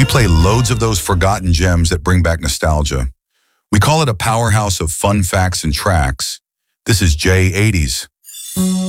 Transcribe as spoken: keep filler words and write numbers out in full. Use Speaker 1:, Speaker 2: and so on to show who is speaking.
Speaker 1: play loads of those forgotten gems that bring back nostalgia. We call it a powerhouse of fun facts and tracks. This is J eighties.